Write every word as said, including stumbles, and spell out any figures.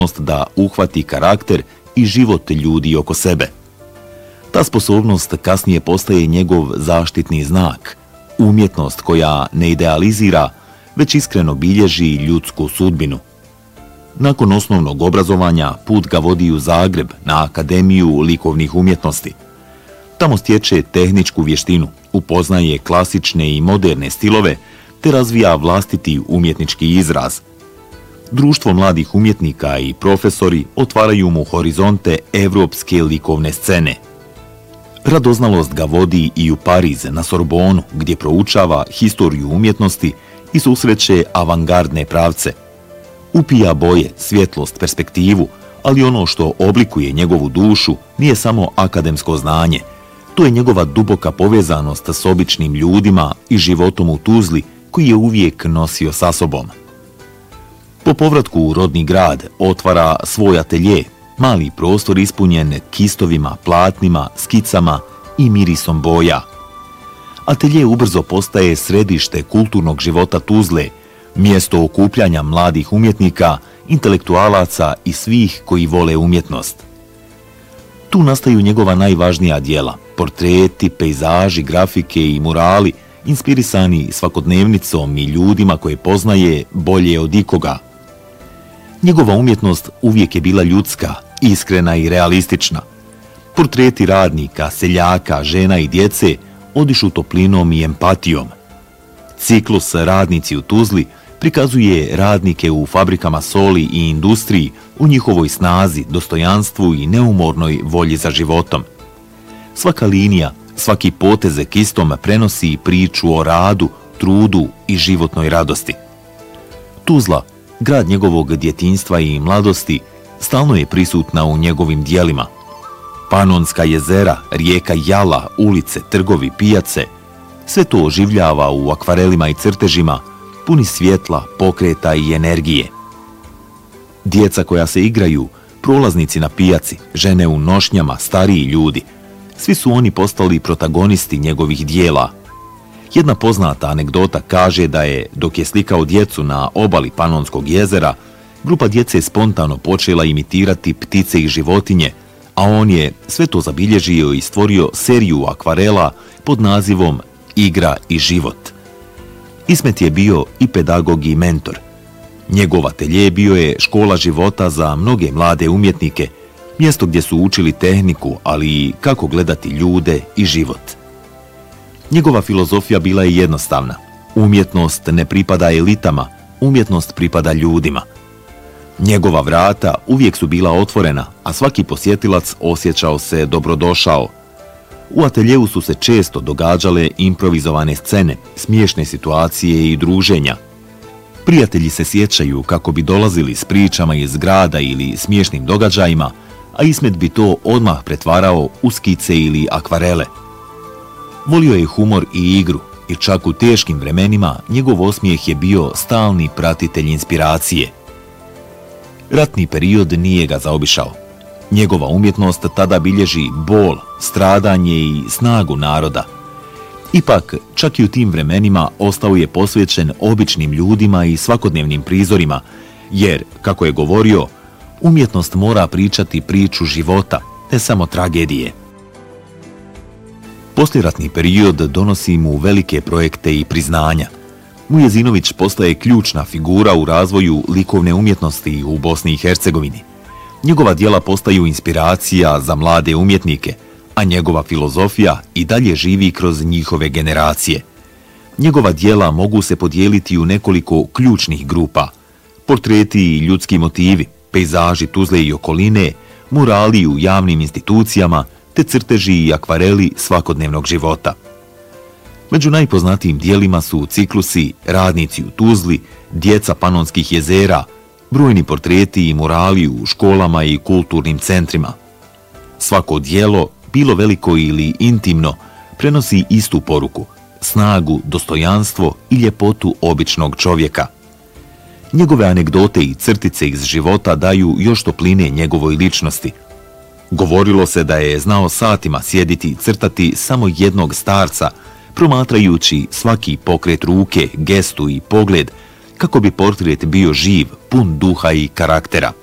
da uhvati karakter i život ljudi oko sebe. Ta sposobnost kasnije postaje njegov zaštitni znak, umjetnost koja ne idealizira, već iskreno bilježi ljudsku sudbinu. Nakon osnovnog obrazovanja put ga vodi u Zagreb na Akademiju likovnih umjetnosti. Tamo stječe tehničku vještinu, upoznaje klasične i moderne stilove te razvija vlastiti umjetnički izraz. Društvo mladih umjetnika i profesori otvaraju mu horizonte evropske likovne scene. Radoznalost ga vodi i u Pariz na Sorbonu, gdje proučava historiju umjetnosti i susreće avangardne pravce. Upija boje, svjetlost, perspektivu, ali ono što oblikuje njegovu dušu nije samo akademsko znanje. To je njegova duboka povezanost s običnim ljudima i životom u Tuzli koji je uvijek nosio sa sobom. Po povratku u rodni grad otvara svoj atelje, mali prostor ispunjen kistovima, platnima, skicama i mirisom boja. Atelje ubrzo postaje središte kulturnog života Tuzle, mjesto okupljanja mladih umjetnika, intelektualaca i svih koji vole umjetnost. Tu nastaju njegova najvažnija djela, portreti, pejzaži, grafike i murali, inspirisani svakodnevnicom i ljudima koje poznaje bolje od ikoga. Njegova umjetnost uvijek je bila ljudska, iskrena i realistična. Portreti radnika, seljaka, žena i djece odišu toplinom i empatijom. Ciklus Radnici u Tuzli prikazuje radnike u fabrikama soli i industriji u njihovoj snazi, dostojanstvu i neumornoj volji za životom. Svaka linija, svaki potez kistom prenosi priču o radu, trudu i životnoj radosti. Tuzla, grad njegovog djetinjstva i mladosti, stalno je prisutna u njegovim dijelima. Panonska jezera, rijeka Jala, ulice, trgovi, pijace, sve to oživljava u akvarelima i crtežima, puni svjetla, pokreta i energije. Djeca koja se igraju, prolaznici na pijaci, žene u nošnjama, stariji ljudi, svi su oni postali protagonisti njegovih dijela. Jedna poznata anegdota kaže da je, dok je slikao djecu na obali Panonskog jezera, grupa djece spontano počela imitirati ptice i životinje, a on je sve to zabilježio i stvorio seriju akvarela pod nazivom Igra i život. Ismet je bio i pedagog i mentor. Njegov atelje bio je škola života za mnoge mlade umjetnike, mjesto gdje su učili tehniku, ali i kako gledati ljude i život. Njegova filozofija bila je jednostavna. Umjetnost ne pripada elitama, umjetnost pripada ljudima. Njegova vrata uvijek su bila otvorena, a svaki posjetilac osjećao se dobrodošao. U ateljeu su se često događale improvizovane scene, smiješne situacije i druženja. Prijatelji se sjećaju kako bi dolazili s pričama iz grada ili smiješnim događajima, a Ismet bi to odmah pretvarao u skice ili akvarele. Volio je humor i igru i čak u teškim vremenima njegov osmijeh je bio stalni pratitelj inspiracije. Ratni period nije ga zaobišao. Njegova umjetnost tada bilježi bol, stradanje i snagu naroda. Ipak, čak i u tim vremenima ostao je posvećen običnim ljudima i svakodnevnim prizorima, jer, kako je govorio, umjetnost mora pričati priču života, ne samo tragedije. Poslijeratni period donosi mu velike projekte i priznanja. Mujezinović postaje ključna figura u razvoju likovne umjetnosti u Bosni i Hercegovini. Njegova djela postaju inspiracija za mlade umjetnike, a njegova filozofija i dalje živi kroz njihove generacije. Njegova djela mogu se podijeliti u nekoliko ključnih grupa: portreti i ljudski motivi, pejzaži Tuzle i okoline, murali u javnim institucijama, te crteži i akvareli svakodnevnog života. Među najpoznatijim dijelima su ciklusi Radnici u Tuzli, Djeca Panonskih jezera, brojni portreti i murali u školama i kulturnim centrima. Svako djelo, bilo veliko ili intimno, prenosi istu poruku: snagu, dostojanstvo i ljepotu običnog čovjeka. Njegove anegdote i crtice iz života daju još topline njegovoj ličnosti. Govorilo se da je znao satima sjediti i crtati samo jednog starca, promatrajući svaki pokret ruke, gestu i pogled, kako bi portret bio živ, pun duha i karaktera.